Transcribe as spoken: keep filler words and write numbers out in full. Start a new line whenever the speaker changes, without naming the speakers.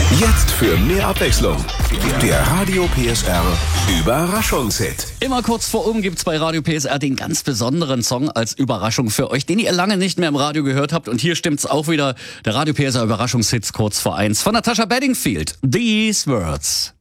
Jetzt für mehr Abwechslung. Der Radio P S R Überraschungshit.
Immer kurz vor oben gibt's bei Radio P S R den ganz besonderen Song als Überraschung für euch, den ihr lange nicht mehr im Radio gehört habt. Und hier stimmt's auch wieder. Der Radio P S R Überraschungshits kurz vor eins von Natasha Bedingfield. These Words.